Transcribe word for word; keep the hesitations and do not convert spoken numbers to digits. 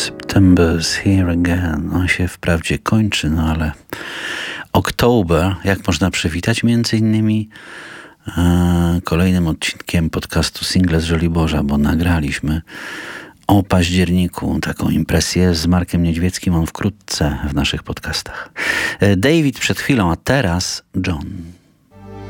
September's here again. On się wprawdzie kończy, no ale October, jak można przywitać? Między innymi e, kolejnym odcinkiem podcastu Single z Żoliborza, bo nagraliśmy o październiku taką impresję z Markiem Niedźwieckim. On wkrótce w naszych podcastach. David przed chwilą, a teraz John.